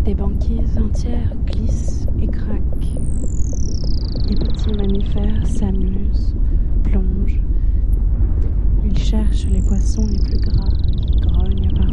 Les banquises entières glissent et craquent. Les petits mammifères s'amusent, plongent. Ils cherchent les poissons les plus gras qui grognent par